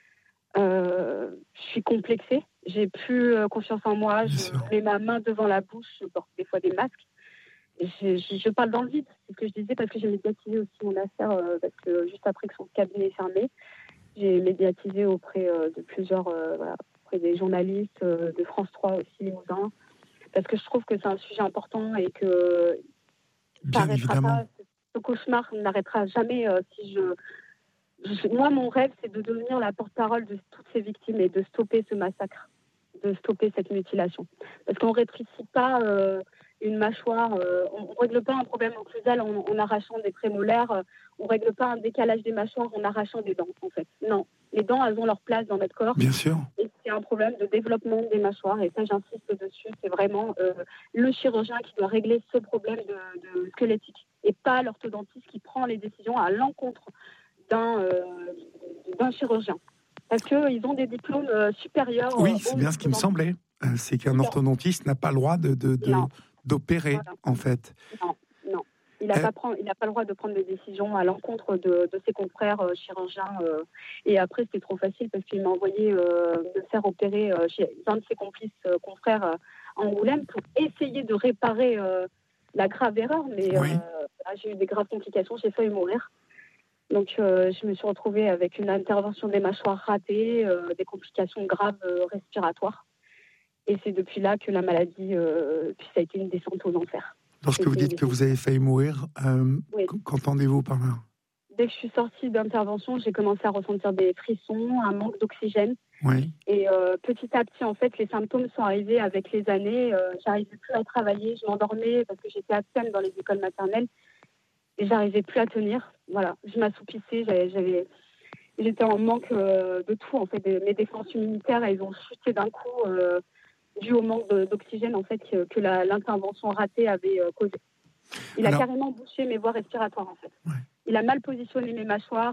Speaker 4: Euh, je suis complexée, j'ai plus confiance en moi,
Speaker 2: Bien
Speaker 4: je
Speaker 2: sûr.
Speaker 4: mets ma main devant la bouche, je porte des fois des masques. Et je, je, je parle dans le vide, c'est ce que je disais, parce que j'ai médiatisé aussi mon affaire, euh, parce que juste après que son cabinet est fermé, j'ai médiatisé auprès euh, de plusieurs, euh, voilà, auprès des journalistes, euh, de France trois aussi, Limousin, parce que je trouve que c'est un sujet important et que
Speaker 2: Bien évidemment.
Speaker 4: Pas, ce cauchemar n'arrêtera jamais euh, si je, je... Moi, mon rêve, c'est de devenir la porte-parole de toutes ces victimes et de stopper ce massacre, de stopper cette mutilation. Parce qu'on ne rétrécit pas euh, une mâchoire, euh, on ne règle pas un problème occlusal en, en arrachant des prémolaires, euh, on ne règle pas un décalage des mâchoires en arrachant des dents, en fait. Non, les dents, elles ont leur place dans notre corps.
Speaker 2: Bien sûr.
Speaker 4: Et c'est un problème de développement des mâchoires, et ça, j'insiste dessus. C'est vraiment euh, le chirurgien qui doit régler ce problème de, de squelettique, et pas l'orthodontiste qui prend les décisions à l'encontre d'un, euh, d'un chirurgien. Parce qu'ils ont des diplômes euh, supérieurs.
Speaker 2: Oui, c'est bien ce qui me semblait. Euh, c'est qu'un orthodontiste n'a pas le droit de, de, de, d'opérer, voilà. En fait.
Speaker 4: Non, non. Il n'a euh... pas, pas le droit de prendre des décisions à l'encontre de, de ses confrères euh, chirurgiens. Euh, et après, c'était trop facile parce qu'il m'a envoyé euh, me faire opérer euh, chez un de ses complices euh, confrères euh, en Angoulême pour essayer de réparer euh, la grave erreur. Mais
Speaker 2: oui.
Speaker 4: euh, là, j'ai eu des graves complications, j'ai failli mourir. Donc, euh, je me suis retrouvée avec une intervention des mâchoires ratée, euh, des complications graves euh, respiratoires. Et c'est depuis là que la maladie, euh, puis ça a été une descente aux enfers.
Speaker 2: Lorsque vous dites que vous avez failli mourir, euh, oui. qu'entendez-vous par là ?
Speaker 4: Dès que je suis sortie d'intervention, j'ai commencé à ressentir des frissons, un manque d'oxygène.
Speaker 2: Oui.
Speaker 4: Et euh, petit à petit, en fait, les symptômes sont arrivés avec les années. Euh, j'arrivais plus à travailler, je m'endormais parce que j'étais absente dans les écoles maternelles. Et j'arrivais plus à tenir. Voilà, je m'assoupissais, j'avais, j'avais, j'étais en manque euh, de tout. En fait, mes défenses immunitaires, elles ont chuté d'un coup. Euh, dû au manque de, d'oxygène en fait que, que la, l'intervention ratée avait euh, causé. Il Alors, a carrément bouché mes voies respiratoires en fait.
Speaker 2: Ouais.
Speaker 4: Il a mal positionné mes mâchoires,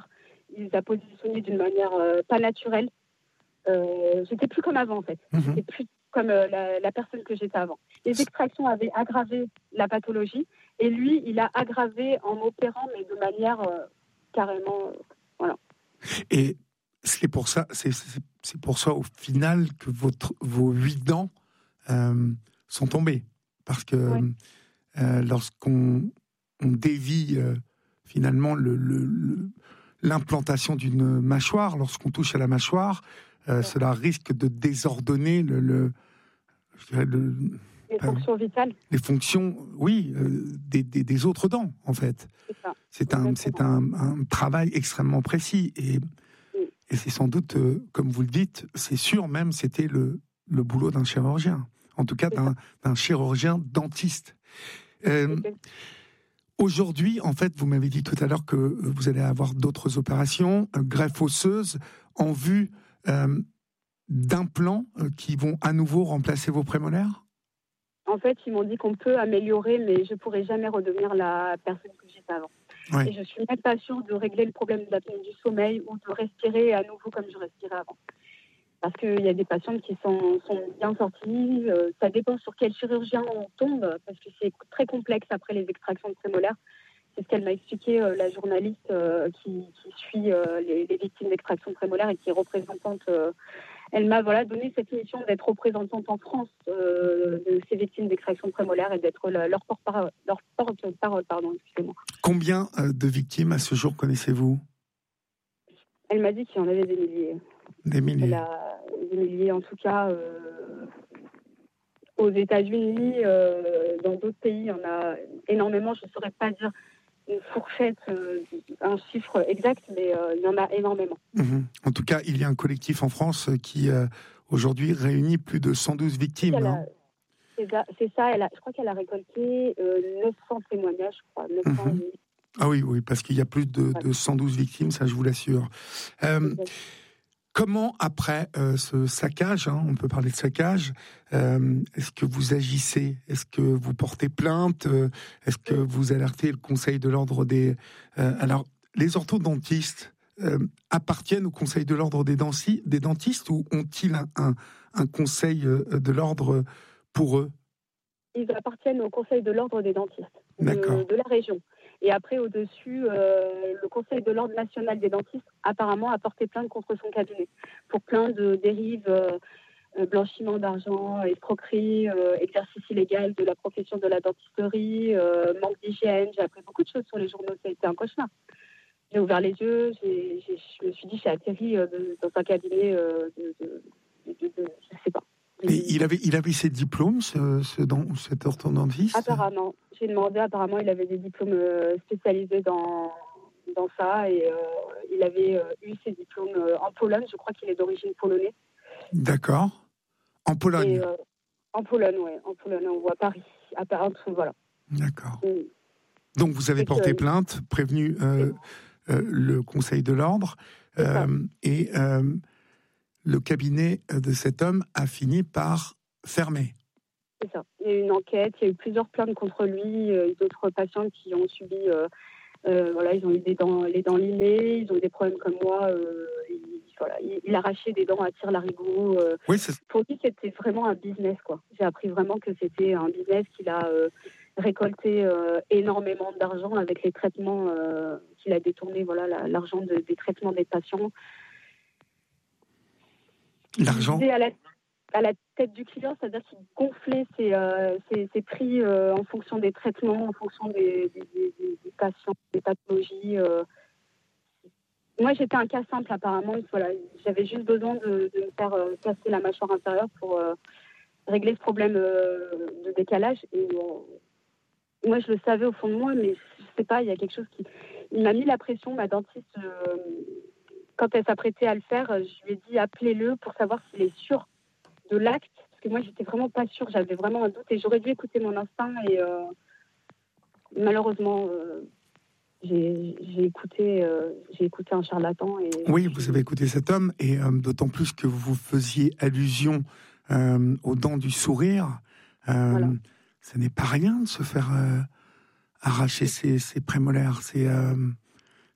Speaker 4: il les a positionnés d'une manière euh, pas naturelle. Euh, j'étais plus comme avant en fait. Mmh. J'étais plus comme euh, la, la personne que j'étais avant. Les extractions avaient aggravé la pathologie et lui, il a aggravé en opérant, mais de manière euh, carrément, euh, voilà.
Speaker 2: Et c'est pour ça, c'est, c'est, c'est pour ça au final que votre, vos huit dents euh, sont tombées, parce que ouais. euh, lorsqu'on on dévie euh, finalement le, le, le, l'implantation d'une mâchoire, lorsqu'on touche à la mâchoire, euh, ouais. cela risque de désordonner le, le, je dirais le
Speaker 4: les
Speaker 2: enfin,
Speaker 4: fonctions vitales.
Speaker 2: Les fonctions, oui, euh, des, des, des autres dents, en fait.
Speaker 4: C'est ça.
Speaker 2: C'est un, c'est un, un travail extrêmement précis. Et, oui. et c'est sans doute, euh, comme vous le dites, c'est sûr même, c'était le, le boulot d'un chirurgien. En tout cas, d'un, d'un chirurgien dentiste. Euh, aujourd'hui, en fait, vous m'avez dit tout à l'heure que vous allez avoir d'autres opérations, euh, greffe osseuse, en vue euh, d'implants euh, qui vont à nouveau remplacer vos prémolaires ?
Speaker 4: En fait, ils m'ont dit qu'on peut améliorer, mais je ne pourrai jamais redevenir la personne que j'étais avant. Ouais. Et je ne suis même pas sûre de régler le problème de l'apnée du sommeil ou de respirer à nouveau comme je respirais avant. Parce qu'il y a des patientes qui sont, sont bien sorties. Euh, ça dépend sur quel chirurgien on tombe, parce que c'est très complexe après les extractions de prémolaires. C'est ce qu'elle m'a expliqué, euh, la journaliste euh, qui, qui suit euh, les, les victimes d'extraction prémolaire et qui est représentante. Euh, elle m'a voilà, donné cette mission d'être représentante en France euh, de ces victimes d'extraction prémolaire et d'être la, leur porte-parole. Leur porte-parole pardon, excusez-moi.
Speaker 2: Combien de victimes à ce jour connaissez-vous ?
Speaker 4: Elle m'a dit qu'il y en avait des milliers.
Speaker 2: Des milliers.
Speaker 4: Elle a, des milliers, en tout cas. Euh, aux États-Unis, euh, dans d'autres pays, il y en a énormément. Je ne saurais pas dire une fourchette, euh, un chiffre exact, mais euh, il y en a énormément.
Speaker 2: Mmh. En tout cas, il y a un collectif en France qui, euh, aujourd'hui, réunit plus de cent douze victimes.
Speaker 4: A,
Speaker 2: hein.
Speaker 4: c'est ça, c'est ça elle a, je crois qu'elle a récolté euh, neuf cents témoignages, je crois. neuf cents,
Speaker 2: mmh. Ah oui, oui, parce qu'il y a plus de, ouais. de cent douze victimes, ça je vous l'assure. Euh, comment, après euh, ce saccage, hein, on peut parler de saccage, euh, est-ce que vous agissez ? Est-ce que vous portez plainte ? Est-ce que vous alertez le Conseil de l'Ordre des... Euh, alors, les orthodontistes euh, appartiennent au Conseil de l'Ordre des, densi- des dentistes ou ont-ils un, un, un Conseil de l'Ordre pour eux ?
Speaker 4: Ils appartiennent au Conseil de l'Ordre des dentistes de, de la région. Et après, au-dessus, euh, le Conseil de l'Ordre national des dentistes, apparemment, a porté plainte contre son cabinet pour plein de dérives, euh, blanchiment d'argent, escroquerie, euh, exercice illégal de la profession de la dentisterie, euh, manque d'hygiène. J'ai appris beaucoup de choses sur les journaux, ça a été un cauchemar. J'ai ouvert les yeux, j'ai, j'ai, je me suis dit, j'ai atterri euh, de, dans un cabinet euh, de, de, de, de, de... Je ne sais pas.
Speaker 2: Et il avait, il avait ses diplômes, ce, ce, cet orthodontiste ?
Speaker 4: Apparemment. J'ai demandé, apparemment, il avait des diplômes spécialisés dans, dans ça. Et euh, il avait euh, eu ses diplômes euh, en Pologne. Je crois qu'il est d'origine polonaise.
Speaker 2: D'accord. En Pologne
Speaker 4: et, euh, En Pologne, oui. En Pologne, on voit Paris. À Paris, voilà.
Speaker 2: D'accord. Et, Donc, vous avez porté que, plainte, prévenu euh, euh, le Conseil de l'Ordre. Euh, et... Euh, le cabinet de cet homme a fini par fermer.
Speaker 4: C'est ça. Il y a eu une enquête, il y a eu plusieurs plaintes contre lui, euh, d'autres patients qui ont subi, euh, euh, voilà, ils ont eu des dents, les dents limées, ils ont eu des problèmes comme moi. Euh, il, voilà, il, il arrachait des dents à tire-larigot. Euh.
Speaker 2: Oui, c'est...
Speaker 4: Pour lui, c'était vraiment un business, quoi. J'ai appris vraiment que c'était un business qu'il a euh, récolté euh, énormément d'argent avec les traitements euh, qu'il a détourné, voilà, la, l'argent de, des traitements des patients.
Speaker 2: L'argent
Speaker 4: à la, à la tête du client, c'est-à-dire qu'il gonflait ses, euh, ses, ses prix euh, en fonction des traitements, en fonction des, des, des, des patients, des pathologies. Euh. Moi, j'étais un cas simple apparemment. Voilà, j'avais juste besoin de, de me faire euh, casser la mâchoire inférieure pour euh, régler ce problème euh, de décalage. Et euh, moi, je le savais au fond de moi, mais je sais pas, il y a quelque chose qui... Il m'a mis la pression, ma dentiste... Euh, Quand elle s'apprêtait à le faire, je lui ai dit appelez-le pour savoir s'il est sûr de l'acte. Parce que moi, j'étais vraiment pas sûre. J'avais vraiment un doute et j'aurais dû écouter mon instinct. Et euh, malheureusement, euh, j'ai, j'ai, écouté, euh, j'ai écouté un charlatan. Et...
Speaker 2: Oui, vous avez écouté cet homme. Et euh, d'autant plus que vous faisiez allusion euh, aux dents du sourire. Euh, voilà. Ce n'est pas rien de se faire euh, arracher ses, ses prémolaires. C'est... Euh...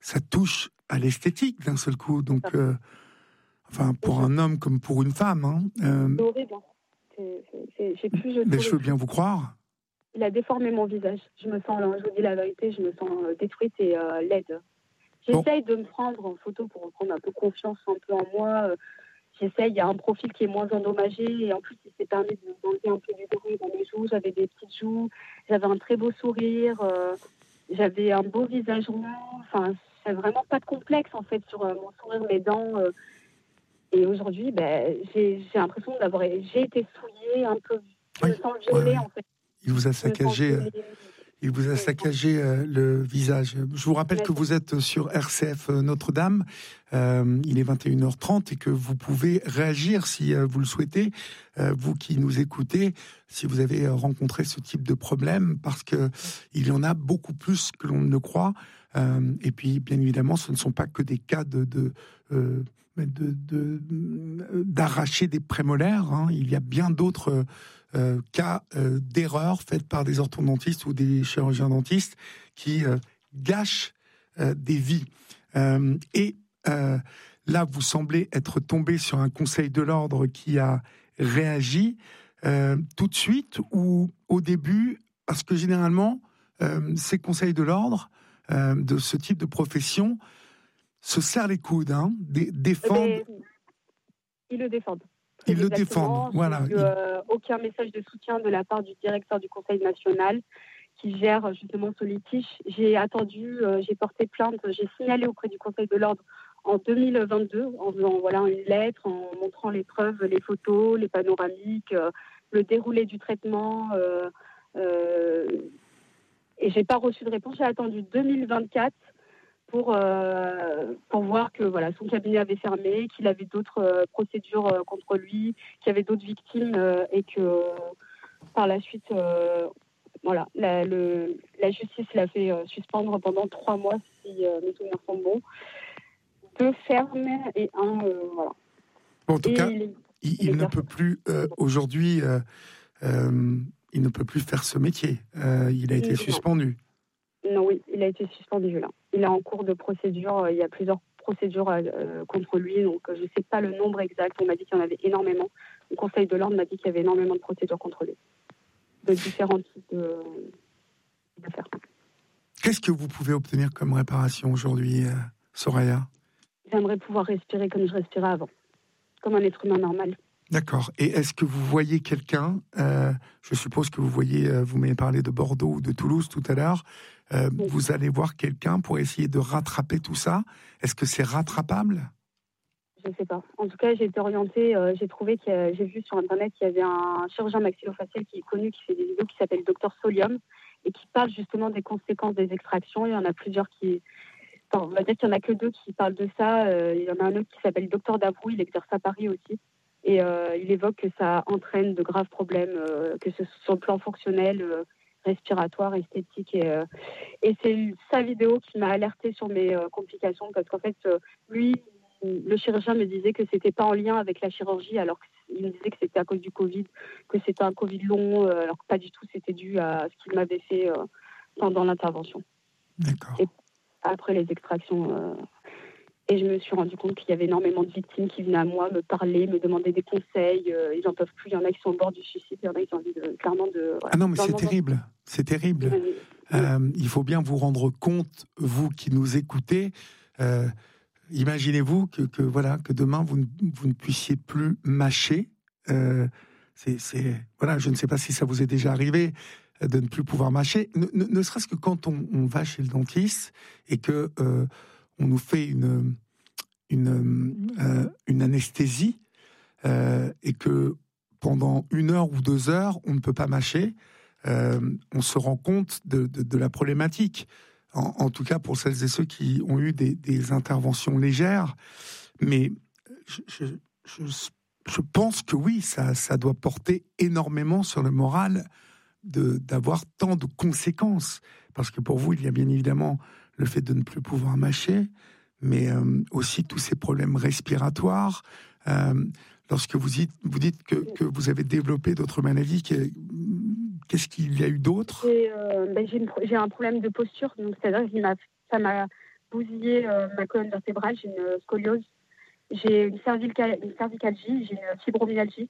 Speaker 2: ça touche à l'esthétique d'un seul coup. Donc, euh, enfin, pour un homme comme pour une femme. Hein, euh,
Speaker 4: c'est horrible. Hein. C'est, c'est, c'est, j'ai plus, je
Speaker 2: mais je veux bien vous croire.
Speaker 4: Il a déformé mon visage. Je me sens, je vous dis la vérité, je me sens détruite et euh, laide. J'essaye bon. de me prendre en photo pour reprendre un peu confiance un peu en moi. J'essaye, il y a un profil qui est moins endommagé et en plus, il s'est permis d'enlever un peu du bruit dans mes joues. J'avais des petites joues, j'avais un très beau sourire, euh, j'avais un beau visage rond. Enfin, c'est vraiment pas de complexe en fait sur euh, mon sourire, mes dents. Euh, et aujourd'hui, ben, j'ai, j'ai l'impression d'avoir j'ai été souillée un peu. Je
Speaker 2: oui,
Speaker 4: me sens violée
Speaker 2: ouais,
Speaker 4: en fait.
Speaker 2: Il vous a saccagé. Il vous a saccagé euh, le visage. Je vous rappelle que vous êtes sur R C F Notre-Dame. Euh, il est vingt et une heures trente et que vous pouvez réagir si euh, vous le souhaitez. Euh, vous qui nous écoutez, si vous avez rencontré ce type de problème, parce que il y en a beaucoup plus que l'on ne le croit. Euh, et puis, bien évidemment, ce ne sont pas que des cas de, de euh, De, de, d'arracher des prémolaires. Hein. Il y a bien d'autres euh, cas euh, d'erreurs faites par des orthodontistes ou des chirurgiens dentistes qui euh, gâchent euh, des vies. Euh, et euh, là, vous semblez être tombé sur un conseil de l'ordre qui a réagi euh, tout de suite ou au début, parce que généralement, euh, ces conseils de l'ordre euh, de ce type de profession se serrent les coudes, hein, dé- défendent.
Speaker 4: Mais, ils le défendent.
Speaker 2: Ils le défendent, voilà.
Speaker 4: Il... Euh, aucun message de soutien de la part du directeur du Conseil national qui gère justement ce litige. J'ai attendu, euh, j'ai porté plainte, j'ai signalé auprès du Conseil de l'ordre en deux mille vingt-deux en faisant voilà, une lettre, en montrant les preuves, les photos, les panoramiques, euh, le déroulé du traitement. Euh, euh, et j'ai pas reçu de réponse. J'ai attendu deux mille vingt-quatre pour, euh, pour voir que voilà, son cabinet avait fermé, qu'il avait d'autres euh, procédures euh, contre lui, qu'il y avait d'autres victimes euh, et que euh, par la suite, euh, voilà, la, le, la justice l'a fait euh, suspendre pendant trois mois, si euh, mes souvenirs sont bons. Deux fermes et un, euh, voilà.
Speaker 2: Bon, en tout
Speaker 4: et
Speaker 2: cas,
Speaker 4: les,
Speaker 2: il, il ne peut plus, euh, aujourd'hui, euh, euh, il ne peut plus faire ce métier. Euh, il a été
Speaker 4: non.
Speaker 2: suspendu.
Speaker 4: Non, oui, il a été suspendu là. Il est en cours de procédure. Il y a plusieurs procédures euh, contre lui, donc je ne sais pas le nombre exact. On m'a dit qu'il y en avait énormément. Le Conseil de l'ordre m'a dit qu'il y avait énormément de procédures contre lui, de différents types de, d'affaires.
Speaker 2: Qu'est-ce que vous pouvez obtenir comme réparation aujourd'hui, euh, Soraya ?
Speaker 4: J'aimerais pouvoir respirer comme je respirais avant, comme un être humain normal.
Speaker 2: D'accord. Et est-ce que vous voyez quelqu'un, euh, je suppose que vous voyez, euh, vous m'avez parlé de Bordeaux ou de Toulouse tout à l'heure, euh, oui. Vous allez voir quelqu'un pour essayer de rattraper tout ça. Est-ce que c'est rattrapable ?
Speaker 4: Je ne sais pas. En tout cas, j'ai été orientée, euh, j'ai trouvé que j'ai vu sur Internet qu'il y avait un chirurgien maxillofacial qui est connu, qui fait des vidéos, qui s'appelle Docteur Solium, et qui parle justement des conséquences des extractions. Il y en a plusieurs qui... Enfin, on va dire qu'il n'y en a que deux qui parlent de ça. Euh, il y en a un autre qui s'appelle Docteur Davrou, il exerce à Paris aussi. Et euh, il évoque que ça entraîne de graves problèmes, euh, que ce soit sur le plan fonctionnel, euh, respiratoire, esthétique. Et, euh, et c'est sa vidéo qui m'a alertée sur mes euh, complications, parce qu'en fait, euh, lui, le chirurgien me disait que c'était pas en lien avec la chirurgie, alors qu'il me disait que c'était à cause du Covid, que c'était un Covid long, euh, alors que pas du tout, c'était dû à ce qu'il m'avait fait euh, pendant l'intervention.
Speaker 2: D'accord.
Speaker 4: Et après les extractions... Euh, Et je me suis rendu compte qu'il y avait énormément de victimes qui venaient à moi me parler, me demander des conseils. Euh, ils n'en peuvent plus. Il y en a qui sont au bord du suicide. Il y en a qui ont envie de, clairement de... Voilà,
Speaker 2: ah non, mais c'est terrible. C'est terrible. Oui. Euh, il faut bien vous rendre compte, vous qui nous écoutez, euh, imaginez-vous que, que, voilà, que demain, vous ne, vous ne puissiez plus mâcher. Euh, c'est, c'est, voilà, je ne sais pas si ça vous est déjà arrivé de ne plus pouvoir mâcher. Ne, ne, ne serait-ce que quand on, on va chez le dentiste et que... Euh, on nous fait une, une, euh, une anesthésie euh, et que pendant une heure ou deux heures, on ne peut pas mâcher, euh, on se rend compte de, de, de la problématique. En, en tout cas, pour celles et ceux qui ont eu des, des interventions légères. Mais je, je, je, je pense que oui, ça, ça doit porter énormément sur le moral de, d'avoir tant de conséquences. Parce que pour vous, il y a bien évidemment... le fait de ne plus pouvoir mâcher, mais euh, aussi tous ces problèmes respiratoires. Euh, lorsque vous dites, vous dites que, que vous avez développé d'autres maladies, qu'est-ce qu'il y a eu d'autre ?
Speaker 4: euh, ben j'ai, une, j'ai un problème de posture, donc c'est-à-dire que ça m'a bousillé euh, ma colonne vertébrale, j'ai une scoliose, j'ai une, cervical, une cervicalgie, j'ai une fibromyalgie.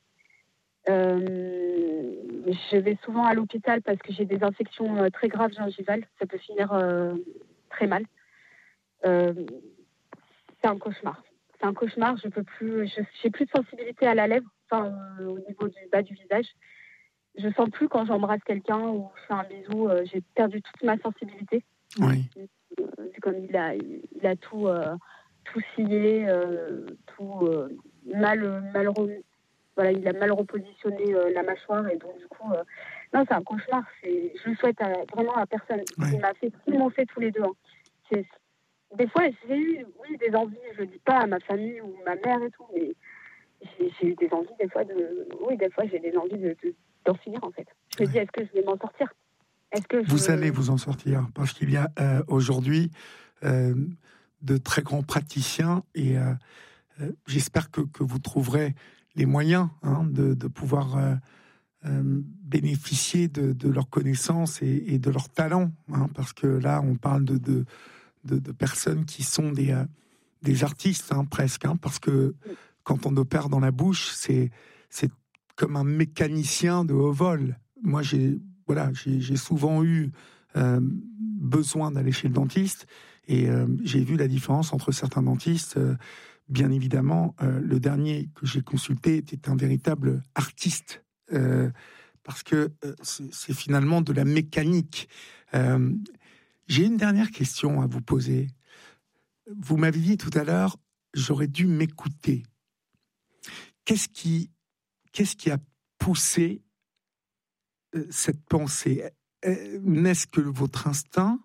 Speaker 4: Euh, je vais souvent à l'hôpital parce que j'ai des infections euh, très graves gingivales. Ça peut finir euh, très mal. Euh, c'est un cauchemar. C'est un cauchemar. Je peux plus. Je j'ai plus de sensibilité à la lèvre, enfin euh, au niveau du bas du visage. Je sens plus quand j'embrasse quelqu'un ou je fais un bisou. Euh, j'ai perdu toute ma sensibilité.
Speaker 2: Oui.
Speaker 4: Euh, vu comme il a, il a tout, euh, tout scié, euh, tout euh, mal, mal remis. Voilà, il a mal repositionné euh, la mâchoire et donc du coup, euh, non, c'est un cauchemar. C'est, je le souhaite à, vraiment à personne.
Speaker 2: Ouais.
Speaker 4: Il m'a fait, ils m'ont fait tous les deux. Hein. C'est, des fois, j'ai eu, oui, des envies. Je le dis pas à ma famille ou ma mère et tout, mais j'ai, j'ai eu des envies des fois de, oui, des fois j'ai des envies de, de, d'en finir en fait. Je me
Speaker 2: Ouais.
Speaker 4: dis, est-ce que je vais m'en sortir? Est-ce que je...
Speaker 2: Vous allez vous en sortir parce qu'il y a euh, aujourd'hui euh, de très grands praticiens et euh, euh, j'espère que, que vous trouverez les moyens hein, de, de pouvoir euh, euh, bénéficier de, de leurs connaissances et, et de leurs talents. Hein, parce que là, on parle de, de, de, de personnes qui sont des, euh, des artistes hein, presque. Hein, parce que quand on opère dans la bouche, c'est, c'est comme un mécanicien de haut vol. Moi, j'ai, voilà, j'ai, j'ai souvent eu euh, besoin d'aller chez le dentiste et euh, j'ai vu la différence entre certains dentistes. Euh, Bien évidemment, euh, le dernier que j'ai consulté était un véritable artiste, euh, parce que euh, c'est, c'est finalement de la mécanique. Euh, j'ai une dernière question à vous poser. Vous m'avez dit tout à l'heure, j'aurais dû m'écouter. Qu'est-ce qui, qu'est-ce qui a poussé euh, cette pensée? N'est-ce que votre instinct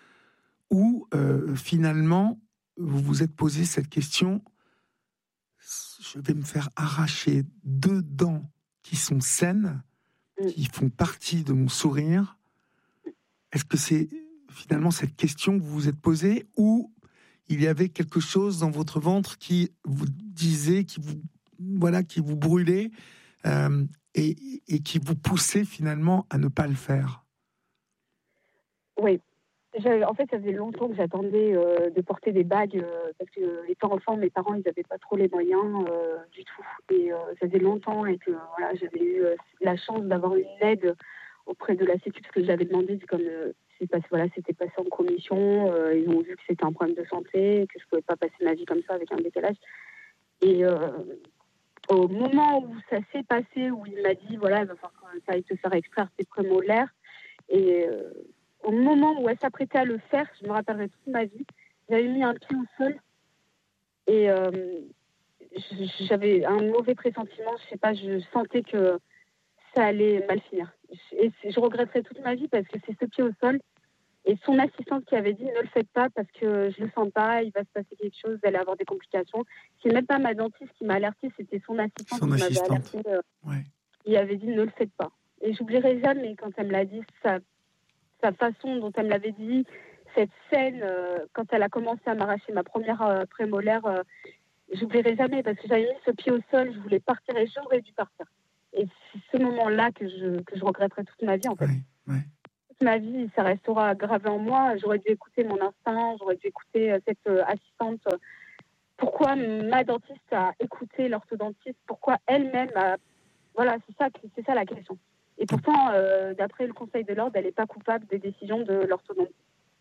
Speaker 2: ou euh, finalement vous vous êtes posé cette question? Je vais me faire arracher deux dents qui sont saines, qui font partie de mon sourire. Est-ce que c'est finalement cette question que vous vous êtes posée ou il y avait quelque chose dans votre ventre qui vous disait, qui vous, voilà, qui vous brûlait euh, et, et qui vous poussait finalement à ne pas le faire?
Speaker 4: Oui. J'avais, en fait, ça faisait longtemps que j'attendais euh, de porter des bagues euh, parce que étant enfant, mes parents, ils n'avaient pas trop les moyens euh, du tout. Et euh, ça faisait longtemps et que voilà, j'avais eu euh, la chance d'avoir une aide auprès de la Sécu parce que j'avais demandé, comme euh, c'est passé, voilà, c'était passé en commission. Euh, ils ont vu que c'était un problème de santé, que je pouvais pas passer ma vie comme ça avec un décalage. Et euh, au moment où ça s'est passé, où il m'a dit voilà, il va falloir que ça aille te faire extraire tes prémolaires et euh, au moment où elle s'apprêtait à le faire, je me rappellerai toute ma vie, j'avais mis un pied au sol et euh, j'avais un mauvais pressentiment. Je sais pas, je sentais que ça allait mal finir. Et je regretterai toute ma vie parce que c'est ce pied au sol et son assistante qui avait dit ne le faites pas parce que je le sens pas, il va se passer quelque chose, vous allez avoir des complications. C'est même pas ma dentiste qui m'a alertée, c'était son assistante
Speaker 2: son
Speaker 4: qui
Speaker 2: assistante.
Speaker 4: m'avait alertée. Euh,
Speaker 2: ouais.
Speaker 4: Il avait dit ne le faites pas. Et j'oublierai jamais quand elle me l'a dit, ça. Sa façon dont elle me l'avait dit, cette scène, euh, quand elle a commencé à m'arracher ma première euh, prémolaire, euh, j'oublierai jamais parce que j'avais mis ce pied au sol, je voulais partir et j'aurais dû partir. Et c'est ce moment-là que je, que je regretterai toute ma vie, en fait.
Speaker 2: Ouais, ouais.
Speaker 4: Toute ma vie, ça restera gravé en moi. J'aurais dû écouter mon instinct, j'aurais dû écouter euh, cette euh, assistante. Pourquoi ma dentiste a écouté l'orthodontiste? Pourquoi elle-même a... Voilà, c'est ça, c'est ça la question. Et pourtant, euh, d'après le Conseil de l'ordre, elle n'est pas coupable des décisions de l'orthodontiste.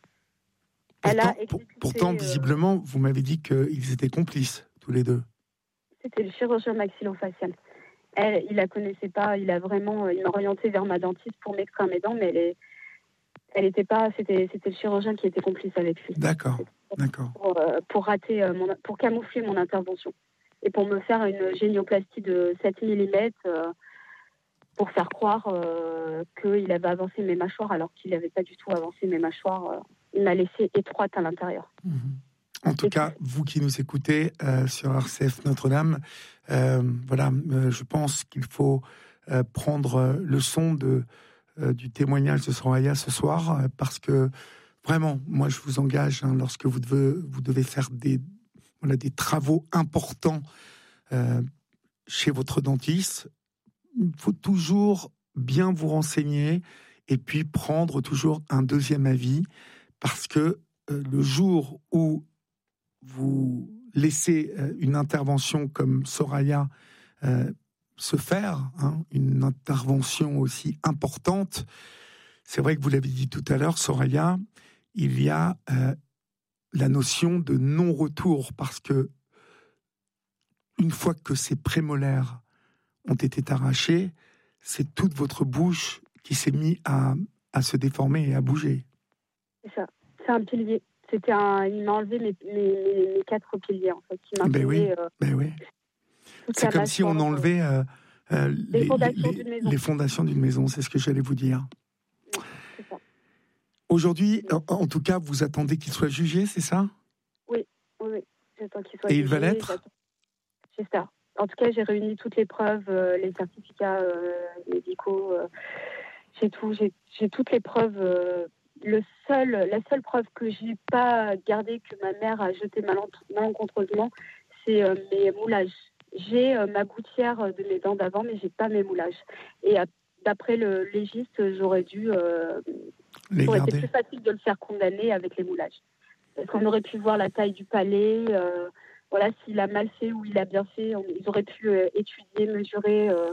Speaker 4: Elle a exécuté,
Speaker 2: pourtant, visiblement, euh, vous m'avez dit qu'ils étaient complices, tous les deux.
Speaker 4: C'était le chirurgien maxillofacial. Elle, il la connaissait pas. Il a vraiment, il m'a orienté vers ma dentiste pour m'extraire mes dents, mais elle est, elle était pas. C'était, c'était le chirurgien qui était complice avec lui.
Speaker 2: D'accord,
Speaker 4: pour,
Speaker 2: d'accord.
Speaker 4: Pour, pour rater, mon, pour camoufler mon intervention et pour me faire une génioplastie de sept millimètres. Euh, pour faire croire euh, qu'il avait avancé mes mâchoires alors qu'il n'avait pas du tout avancé mes mâchoires. Euh, il m'a laissé étroite à l'intérieur.
Speaker 2: Mmh. En tout Et cas, puis... vous qui nous écoutez euh, sur R C F Notre-Dame, euh, voilà, euh, je pense qu'il faut euh, prendre leçon de, euh, du témoignage de Soraya ce soir, euh, parce que vraiment, moi je vous engage, hein, lorsque vous devez, vous devez faire des, voilà, des travaux importants euh, chez votre dentiste, il faut toujours bien vous renseigner et puis prendre toujours un deuxième avis parce que euh, le jour où vous laissez euh, une intervention comme Soraya euh, se faire, hein, une intervention aussi importante, c'est vrai que vous l'avez dit tout à l'heure, Soraya, il y a euh, la notion de non-retour, parce que une fois que ces prémolaires ont été arrachés, c'est toute votre bouche qui s'est mise à, à se déformer et à bouger.
Speaker 4: C'est ça, c'est un pilier. C'était un, il m'a enlevé mes, mes, mes quatre piliers, en fait. Il m'a
Speaker 2: ben oui,
Speaker 4: euh,
Speaker 2: ben oui. C'est comme si on enlevait euh, euh, les, les, fondations les, les, les fondations d'une maison, c'est ce que j'allais vous dire.
Speaker 4: Oui, c'est ça.
Speaker 2: Aujourd'hui, en, en tout cas, vous attendez qu'il soit jugé, c'est ça ?
Speaker 4: Oui, oui, oui. J'attends qu'il soit
Speaker 2: et
Speaker 4: jugé.
Speaker 2: Et il va l'être ?
Speaker 4: J'espère. En tout cas, j'ai réuni toutes les preuves, euh, les certificats euh, médicaux, euh, j'ai tout, j'ai, j'ai toutes les preuves. Euh, le seul, la seule preuve que j'ai pas gardée, que ma mère a jetée malencontreusement, c'est euh, mes moulages. J'ai euh, ma gouttière de mes dents d'avant, mais j'ai pas mes moulages. Et euh, d'après le légiste, j'aurais dû, euh,
Speaker 2: les
Speaker 4: ça aurait
Speaker 2: garder.
Speaker 4: été plus facile de le faire condamner avec les moulages, parce qu'on aurait pu voir la taille du palais. Euh, Voilà, s'il a mal fait ou il a bien fait, on, ils auraient pu euh, étudier, mesurer. Euh,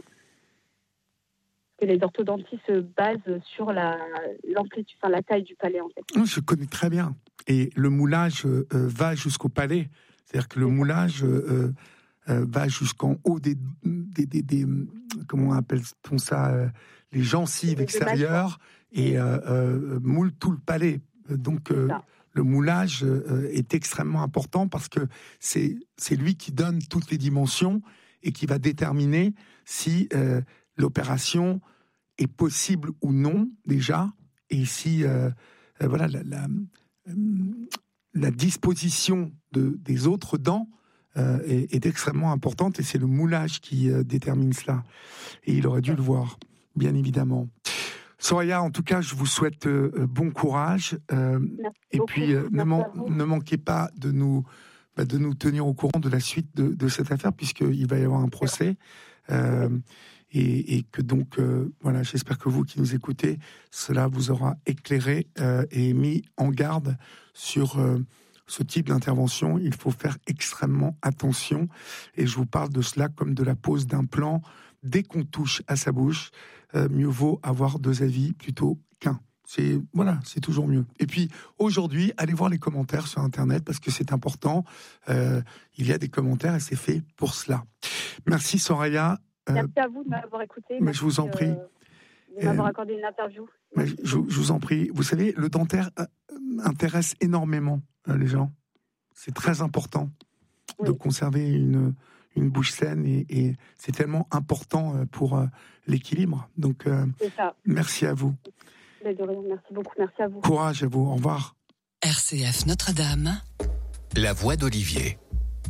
Speaker 4: que les orthodontistes se basent sur la, l'amplitude, enfin la taille du palais, en fait.
Speaker 2: Je connais très bien. Et le moulage euh, va jusqu'au palais. C'est-à-dire que le moulage euh, euh, va jusqu'en haut des, des, des, des comment appelle-t-on ça, euh, les gencives extérieures et euh, euh, moule tout le palais. Donc euh, le moulage euh, est extrêmement important parce que c'est, c'est lui qui donne toutes les dimensions et qui va déterminer si euh, l'opération est possible ou non déjà, et si euh, euh, voilà la, la, euh, la disposition de, des autres dents euh, est, est extrêmement importante, et c'est le moulage qui euh, détermine cela. Et il aurait dû le voir, bien évidemment. Soraya, en tout cas, je vous souhaite euh, bon courage. Euh, et
Speaker 4: beaucoup.
Speaker 2: puis, euh, ne, man- ne manquez pas de nous, bah, de nous tenir au courant de la suite de, de cette affaire, puisqu'il va y avoir un procès. Euh, et, et que donc, euh, voilà, j'espère que vous qui nous écoutez, cela vous aura éclairé euh, et mis en garde sur euh, ce type d'intervention. Il faut faire extrêmement attention. Et je vous parle de cela comme de la pose d'implant. Dès qu'on touche à sa bouche, euh, mieux vaut avoir deux avis plutôt qu'un. C'est, voilà, c'est toujours mieux. Et puis, aujourd'hui, allez voir les commentaires sur Internet parce que c'est important. Euh, il y a des commentaires et c'est fait pour cela. Merci, Soraya.
Speaker 4: Euh, Merci à vous de m'avoir écouté.
Speaker 2: Mais je vous en prie.
Speaker 4: Euh, de m'avoir accordé une interview.
Speaker 2: Mais je, je vous en prie. Vous savez, le dentaire euh, intéresse énormément euh, les gens. C'est très important oui. de conserver une, une bouche saine et, et c'est tellement important pour euh, l'équilibre. Donc, euh, merci à vous.
Speaker 4: De rien, merci beaucoup, merci à vous.
Speaker 2: Courage à vous, au revoir.
Speaker 1: R C F Notre-Dame, la voix d'Olivier.